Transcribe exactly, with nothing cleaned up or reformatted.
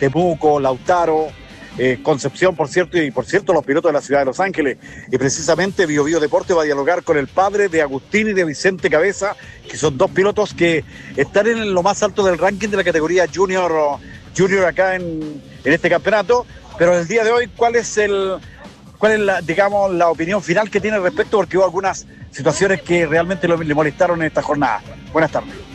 Temuco, Lautaro, eh, Concepción, por cierto, y por cierto los pilotos de la ciudad de Los Ángeles. Y precisamente Bio Bio Deporte va a dialogar con el padre de Agustín y de Vicente Cabeza, que son dos pilotos que están en lo más alto del ranking de la categoría junior, junior acá en, en este campeonato. Pero el día de hoy, ¿cuál es el... ¿Cuál es la, digamos, la opinión final que tiene al respecto? Porque hubo algunas situaciones que realmente lo, le molestaron en esta jornada. Buenas tardes.